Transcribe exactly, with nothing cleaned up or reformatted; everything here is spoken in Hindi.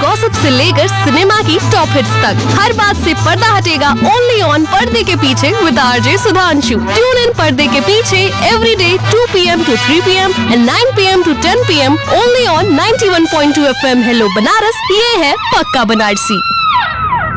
गॉसिप से लेकर सिनेमा की टॉप हिट्स तक, हर बात से पर्दा हटेगा ओनली ऑन पर्दे के पीछे with RJ Sudhanshu. Tune in पर्दे के पीछे every day to P M to three P M and nine P M to ten P am only on ninety one point two F M. Hello Banaras, ये है पक्का बनारसी।